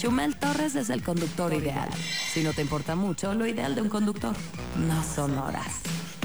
Chumel Torres es el conductor ideal. Si no te importa mucho, lo ideal de un conductor no son horas.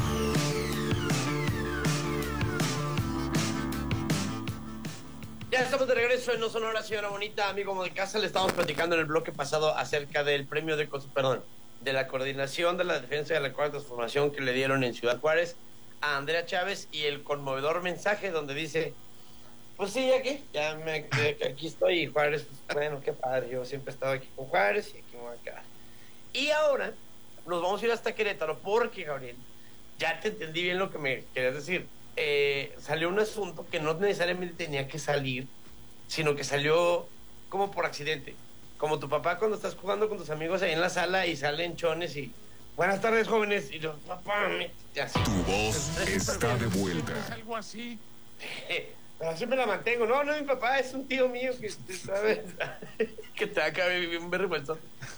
Ya estamos de regreso en No Sonora, señora bonita, amigo de casa. Le estamos platicando en el bloque pasado acerca del premio de la coordinación de la defensa de la cuarta transformación que le dieron en Ciudad Juárez a Andrea Chávez y el conmovedor mensaje donde dice, pues sí, aquí estoy, y Juárez, pues, bueno, qué padre, yo siempre he estado aquí con Juárez y aquí me voy a quedar. Y ahora nos vamos a ir hasta Querétaro porque, Gabriel, ya te entendí bien lo que me querías decir. Salió un asunto que no necesariamente tenía que salir, sino que salió como por accidente. Como tu papá cuando estás jugando con tus amigos ahí en la sala y salen chones y buenas tardes, jóvenes, y yo, papá, así. Tu voz está de vuelta. Es algo así. Pero siempre la mantengo. No, mi papá es un tío mío que sabe que te acá bien vergüenza.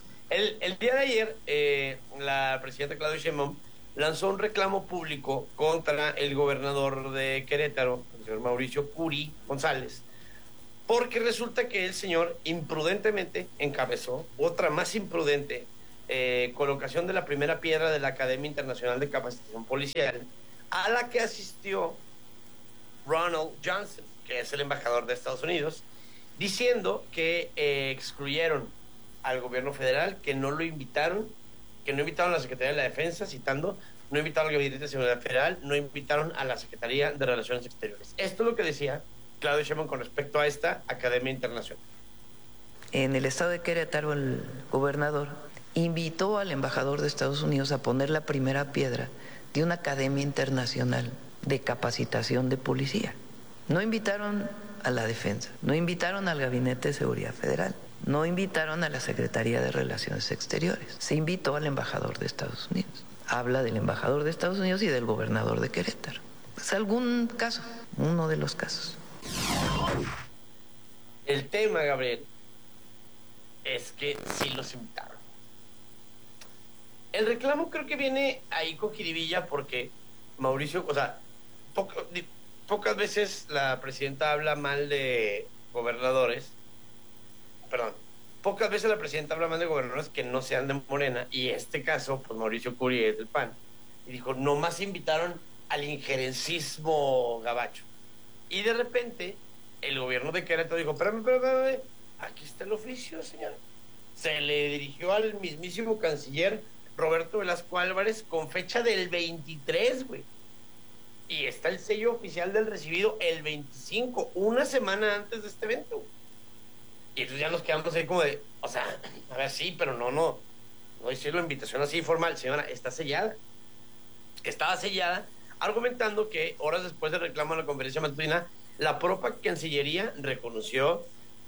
El día de ayer, la presidenta Claudia Sheinbaum lanzó un reclamo público contra el gobernador de Querétaro, el señor Mauricio Curi González, porque resulta que el señor imprudentemente encabezó otra más imprudente colocación de la primera piedra de la Academia Internacional de Capacitación Policial, a la que asistió Ronald Johnson, que es el embajador de Estados Unidos, diciendo que excluyeron al gobierno federal, que no lo invitaron, que no invitaron a la Secretaría de la Defensa, citando, no invitaron al Gabinete de Seguridad Federal, no invitaron a la Secretaría de Relaciones Exteriores. Esto es lo que decía Claudio Sheinbaum con respecto a esta Academia Internacional. En el estado de Querétaro, el gobernador invitó al embajador de Estados Unidos a poner la primera piedra de una Academia Internacional de Capacitación de Policía. No invitaron a la Defensa, no invitaron al Gabinete de Seguridad Federal, no invitaron a la Secretaría de Relaciones Exteriores, se invitó al embajador de Estados Unidos. Habla del embajador de Estados Unidos y del gobernador de Querétaro. Es algún caso, uno de los casos. El tema, Gabriel, es que sí los invitaron. El reclamo creo que viene ahí con jiribilla porque Mauricio, o sea, pocas veces la presidenta habla mal de gobernadores. Perdón, pocas veces la presidenta habla mal de gobernadores que no sean de Morena, y este caso, pues Mauricio Curi es del PAN, y dijo, nomás invitaron al injerencismo gabacho. Y de repente, el gobierno de Querétaro dijo, espérame, aquí está el oficio, señor. Se le dirigió al mismísimo canciller Roberto Velasco Álvarez con fecha del 23, güey. Y está el sello oficial del recibido el 25, una semana antes de este evento. Y entonces ya nos quedamos ahí como de, o sea, a ver, sí, pero no hice la invitación así formal, señora, está sellada. Estaba sellada, argumentando que horas después del reclamo en la conferencia matutina, la propia Cancillería reconoció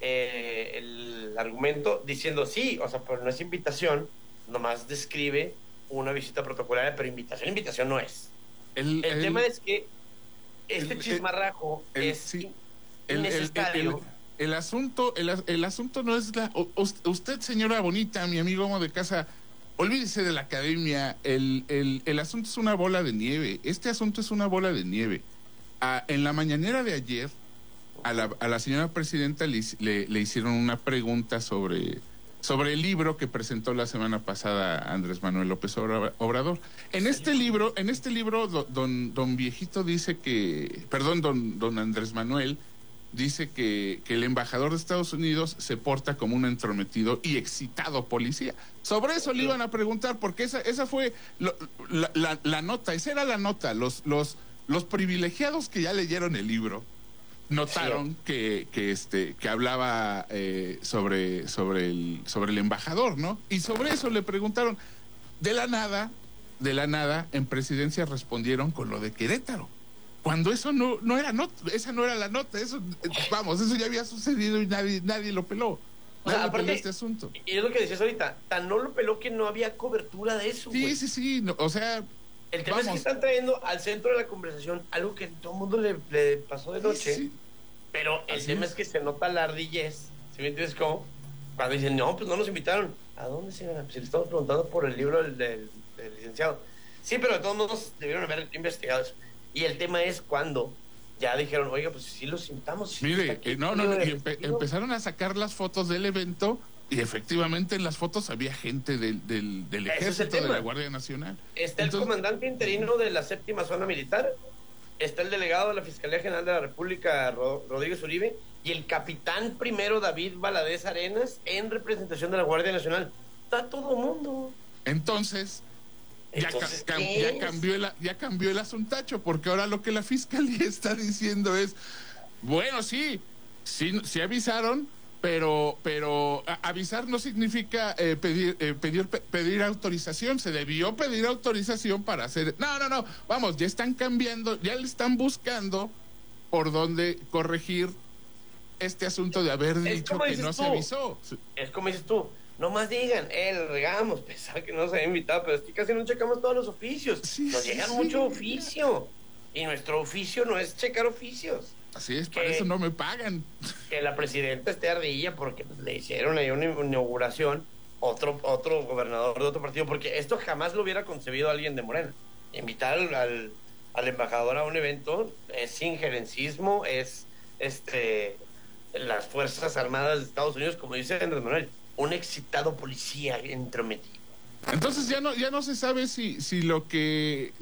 el argumento diciendo, sí, o sea, pero no es invitación, nomás describe una visita protocolaria, pero invitación no es. El tema es que este chismarrajo es innecesario. El asunto no es usted, señora bonita, mi amigo amo de casa, olvídese de la academia. El asunto es una bola de nieve. Este asunto es una bola de nieve. En la mañanera de ayer, a la señora presidenta le hicieron una pregunta sobre el libro que presentó la semana pasada Andrés Manuel López Obrador. En este libro, don Viejito dice que, don Andrés Manuel dice que el embajador de Estados Unidos se porta como un entrometido y excitado policía. Sobre eso le iban a preguntar, porque esa fue la nota, esa era la nota. Los privilegiados que ya leyeron el libro notaron que hablaba sobre el embajador, ¿no? Y sobre eso le preguntaron. De la nada, en presidencia respondieron con lo de Querétaro. Cuando eso no era nota, esa no era la nota, eso ya había sucedido y nadie lo peló. Nadie aparte, peló este asunto. Y es lo que decías ahorita, tan no lo peló que no había cobertura de eso. Sí, no, o sea, el tema es que están trayendo al centro de la conversación algo que todo el mundo le pasó de noche, sí. Pero el tema es que se nota la ardillez, ¿sí me entiendes cómo? Cuando dicen, no, pues no nos invitaron. ¿A dónde, señora? Pues si le estamos preguntando por el libro del licenciado. Sí, pero de todos modos debieron haber investigado eso. Y el tema es cuando ya dijeron, oiga, pues sí los invitamos. Mire, empezaron a sacar las fotos del evento Y efectivamente en las fotos había gente del ejército, de la Guardia Nacional. Está el comandante interino de la 7ª Zona Militar, está el delegado de la Fiscalía General de la República, Rodríguez Uribe, y el capitán primero David Valadez Arenas en representación de la Guardia Nacional. Está todo el mundo. Entonces ya cambió el asuntacho, porque ahora lo que la Fiscalía está diciendo es, bueno, sí avisaron, pero avisar no significa pedir autorización. Se debió pedir autorización para hacer... No, vamos, ya están cambiando, ya le están buscando por dónde corregir este asunto de haber dicho que no se avisó. Es como dices tú, no más digan, le regamos, pensar que no se había invitado, pero es que casi no checamos todos los oficios. Nos llegan mucho oficio, y nuestro oficio no es checar oficios. Así es, para eso no me pagan. Que la presidenta esté ardilla porque le hicieron ahí una inauguración, otro gobernador de otro partido, porque esto jamás lo hubiera concebido alguien de Morena. Invitar al embajador a un evento es injerencismo, es las Fuerzas Armadas de Estados Unidos, como dice Andrés Manuel, un excitado policía entrometido. Entonces ya no se sabe si lo que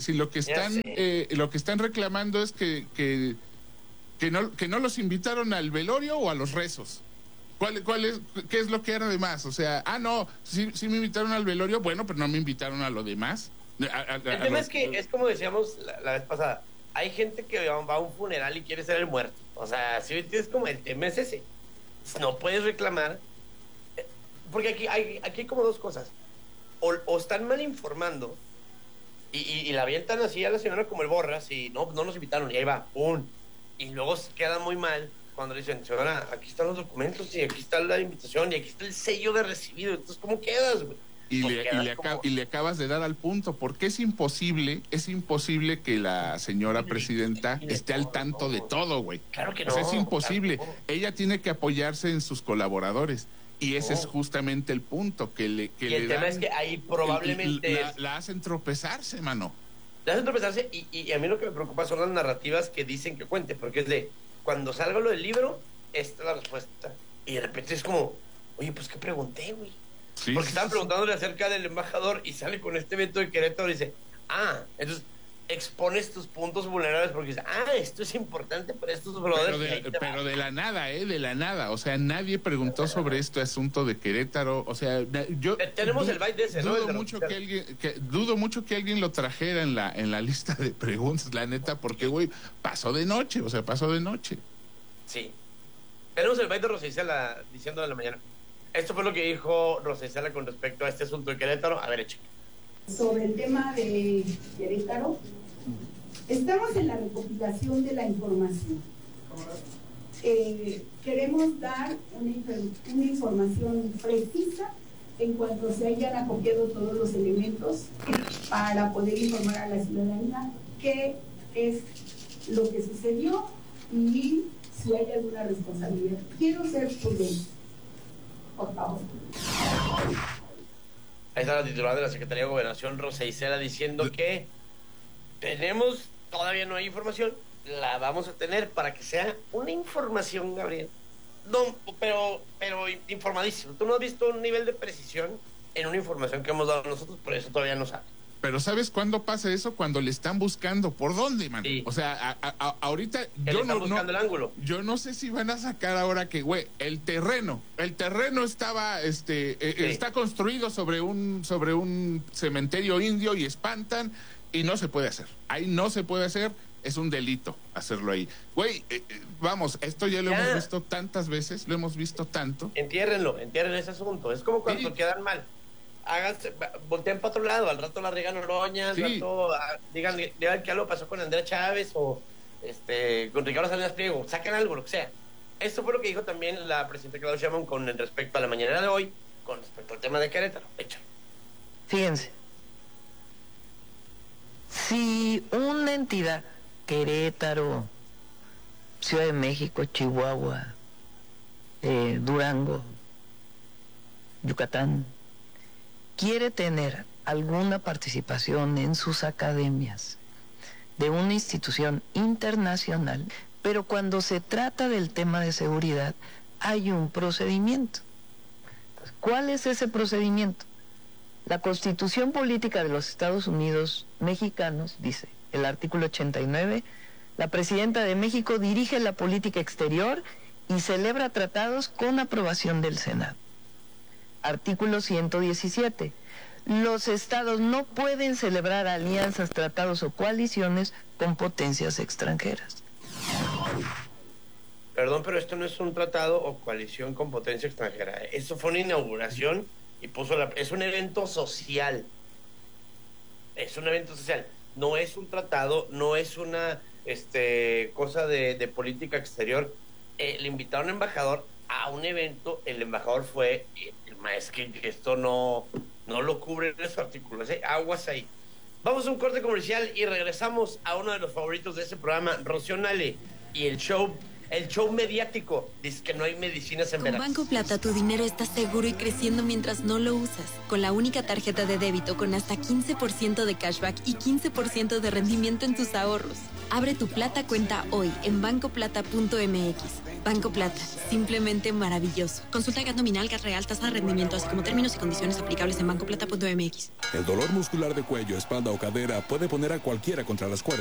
están reclamando es que no los invitaron al velorio o a los rezos. ¿Qué es lo que era de más? O sea, sí me invitaron al velorio, bueno, pero no me invitaron a lo demás. El tema es que es como decíamos la vez pasada, hay gente que va a un funeral y quiere ser el muerto. O sea, si es como el tema es ese. No puedes reclamar, porque aquí hay como dos cosas. O están mal informando y la avientan así a la señora como el Borras y no nos invitaron y ahí va, ¡pum! Y luego se queda muy mal cuando le dicen, señora, aquí están los documentos y aquí está la invitación y aquí está el sello de recibido. Entonces, ¿cómo quedas, güey? Y le acabas de dar al punto, porque es imposible que la señora presidenta esté al tanto de todo, güey. Claro que no. O sea, es imposible. Claro que no. Ella tiene que apoyarse en sus colaboradores. Y ese es justamente el punto, el tema es que ahí probablemente la hacen tropezarse, mano. La hacen tropezarse y a mí lo que me preocupa son las narrativas que dicen que cuente, porque es de, cuando salga lo del libro, esta es la respuesta. Y de repente es como, oye, pues ¿qué pregunté, güey? Sí, porque estaban preguntándole acerca del embajador y sale con este evento de Querétaro y dice, entonces expones tus puntos vulnerables porque dices, esto es importante para estos brothers. Pero de la nada, o sea, nadie preguntó sobre este asunto de Querétaro, o sea, yo tenemos el byte de ese, ¿no? Dudo mucho que alguien lo trajera en la lista de preguntas, la neta, porque güey, pasó de noche. Sí. Tenemos el byte de Rosa Isela diciendo de la mañana. Esto fue lo que dijo Rosa Isela con respecto a este asunto de Querétaro. A ver, échale. Sobre el tema de Querétaro, estamos en la recopilación de la información. Queremos dar una información precisa en cuanto se hayan acopiado todos los elementos para poder informar a la ciudadanía qué es lo que sucedió y si hay alguna responsabilidad. Quiero ser prudente, por favor. Ahí está la titular de la Secretaría de Gobernación, Rosa Isela, diciendo que todavía no hay información, la vamos a tener para que sea una información, Gabriel. No, pero informadísimo. Tú no has visto un nivel de precisión en una información que hemos dado nosotros, por eso todavía no sabes. Pero ¿sabes cuándo pasa eso? Cuando le están buscando. ¿Por dónde, man? Sí. O sea, ahorita buscando el ángulo. Yo no sé si van a sacar ahora que, güey, el terreno estaba, está construido sobre un cementerio indio y espantan y no se puede hacer. Ahí no se puede hacer, es un delito hacerlo ahí. Güey, vamos, esto ya lo hemos visto tantas veces, lo hemos visto tanto. Entierren ese asunto. Es como cuando quedan mal. Volteen para otro lado, al rato la riegan Oroña, al rato digan que algo pasó con Andrea Chávez o con Ricardo Salinas Pliego, saquen algo, lo que sea. Esto fue lo que dijo también la presidenta Claudia Sheinbaum con respecto a la mañanera de hoy, con respecto al tema de Querétaro. Échale. Fíjense, si una entidad, Querétaro, Ciudad de México, Chihuahua, Durango, Yucatán, quiere tener alguna participación en sus academias de una institución internacional, pero cuando se trata del tema de seguridad hay un procedimiento. corruptas. ¿Cuál es ese procedimiento? La Constitución Política de los Estados Unidos Mexicanos dice, el artículo 89, la Presidenta de México dirige la política exterior y celebra tratados con aprobación del Senado. Artículo 117. Los estados no pueden celebrar alianzas, tratados o coaliciones con potencias extranjeras. Perdón, pero esto no es un tratado o coalición con potencia extranjera. Eso fue una inauguración y es un evento social. Es un evento social. No es un tratado, no es una cosa de política exterior. Le invitaron a un embajador a un evento, el embajador fue, es que esto no lo cubre en esos artículos, aguas ahí. Vamos a un corte comercial y regresamos a uno de los favoritos de ese programa, Rocío Nale, y el show mediático. Dice que no hay medicinas en Veracruz. Con Banco Plata tu dinero está seguro y creciendo mientras no lo usas. Con la única tarjeta de débito con hasta 15% de cashback y 15% de rendimiento en tus ahorros. Abre tu Plata cuenta hoy en bancoplata.mx. Banco Plata, simplemente maravilloso. Consulta gas nominal, gas real, tasa de rendimiento, así como términos y condiciones aplicables en bancoplata.mx. El dolor muscular de cuello, espalda o cadera puede poner a cualquiera contra las cuerdas.